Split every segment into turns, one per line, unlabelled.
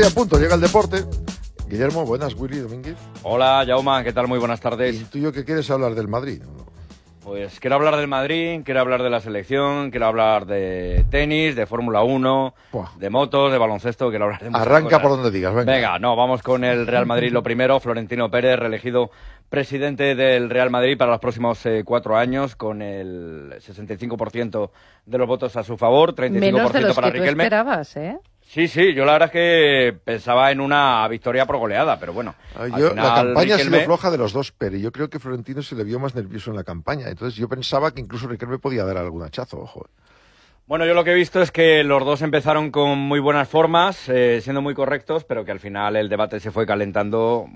y a punto, llega el deporte. Guillermo, buenas. Willy Domínguez.
Hola, Jaume, ¿qué tal? Muy buenas tardes.
¿Y tú y yo qué quieres hablar del Madrid?
Pues quiero hablar del Madrid, quiero hablar de la selección, quiero hablar de tenis, de Fórmula 1, de motos, de baloncesto, quiero hablar de muchas
Arranca
cosas.
por donde digas, venga.
Venga, no, vamos con el Real Madrid. Lo primero, Florentino Pérez, reelegido presidente del Real Madrid para los próximos 4 años, con el 65% de los votos a su favor, 35%
Menos de los
para
que tú
Riquelme.
esperabas, ¿eh?
Sí, yo la verdad es que pensaba en una victoria por goleada, pero bueno.
La campaña
Riquelme...
ha sido floja de los dos, pero yo creo que Florentino se le vio más nervioso en la campaña. Entonces yo pensaba que incluso Riquelme podía dar algún hachazo, ojo.
Bueno, yo lo que he visto es que los dos empezaron con muy buenas formas, siendo muy correctos, pero que al final el debate se fue calentando,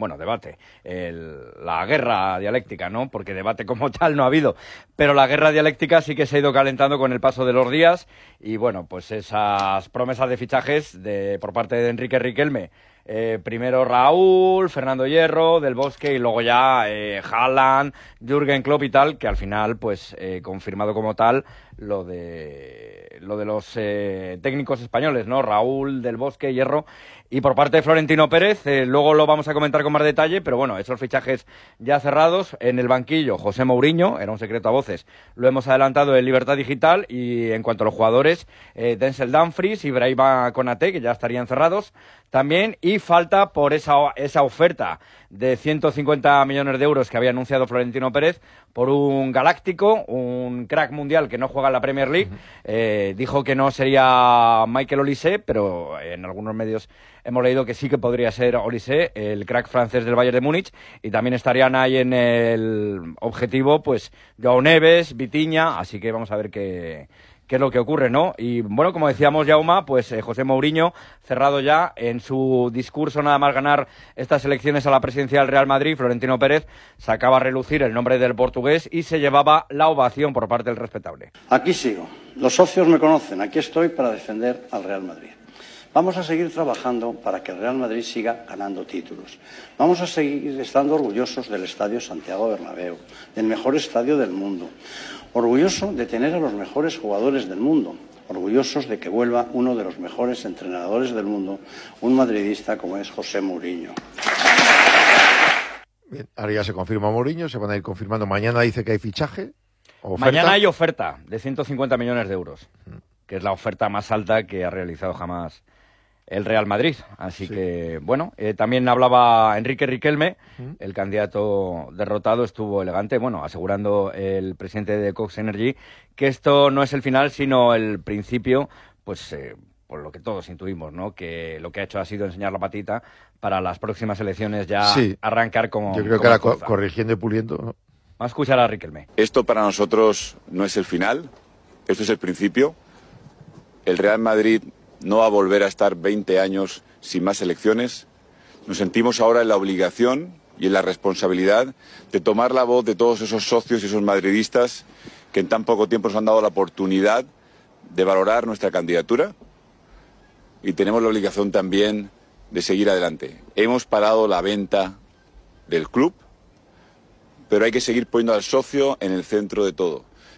la guerra dialéctica, ¿no? Porque debate como tal no ha habido, pero la guerra dialéctica sí que se ha ido calentando con el paso de los días y bueno, pues esas promesas de fichajes por parte de Enrique Riquelme. Primero Raúl, Fernando Hierro, Del Bosque y luego ya Haaland, Jürgen Klopp y tal, que al final pues confirmado como tal lo de los técnicos españoles, ¿no? Raúl, Del Bosque, Hierro. Y por parte de Florentino Pérez, luego lo vamos a comentar con más detalle, pero bueno, esos fichajes ya cerrados. En el banquillo, José Mourinho, era un secreto a voces, lo hemos adelantado en Libertad Digital. Y en cuanto a los jugadores, Denzel Dumfries y Brahima Konate, que ya estarían cerrados también. Y falta por esa oferta de 150 millones de euros que había anunciado Florentino Pérez por un galáctico, un crack mundial que no juega en la Premier League. Dijo que no sería Michael Olise, pero en algunos medios hemos leído que sí que podría ser Olise, el crack francés del Bayern de Múnich, y también estarían ahí en el objetivo, pues, Joao Neves, Vitinha, así que vamos a ver qué es lo que ocurre, ¿no? Y bueno, como decíamos, Jaume, pues José Mourinho, cerrado ya en su discurso nada más ganar estas elecciones a la presidencia del Real Madrid, Florentino Pérez sacaba a relucir el nombre del portugués y se llevaba la ovación por parte del respetable.
Aquí sigo. Los socios me conocen. Aquí estoy para defender al Real Madrid. Vamos a seguir trabajando para que el Real Madrid siga ganando títulos. Vamos a seguir estando orgullosos del Estadio Santiago Bernabéu, del mejor estadio del mundo. Orgulloso de tener a los mejores jugadores del mundo, orgullosos de que vuelva uno de los mejores entrenadores del mundo, un madridista como es José Mourinho.
Bien, ahora ya se confirma Mourinho, se van a ir confirmando. Mañana dice que hay fichaje. ¿Oferta?
Mañana hay oferta de 150 millones de euros, que es la oferta más alta que ha realizado jamás el Real Madrid. Así que, bueno, también hablaba Enrique Riquelme, el candidato derrotado, estuvo elegante, bueno, asegurando el presidente de Cox Energy que esto no es el final, sino el principio, pues por lo que todos intuimos, ¿no? Que lo que ha hecho ha sido enseñar la patita para las próximas elecciones ya arrancar como...
Yo creo que ahora corrigiendo y puliendo, ¿no?
Vamos a escuchar a Riquelme.
Esto para nosotros no es el final, esto es el principio. El Real Madrid no va a volver a estar 20 años sin más elecciones. Nos sentimos ahora en la obligación y en la responsabilidad de tomar la voz de todos esos socios y esos madridistas que en tan poco tiempo nos han dado la oportunidad de valorar nuestra candidatura y tenemos la obligación también de seguir adelante. Hemos parado la venta del club, pero hay que seguir poniendo al socio en el centro de todo.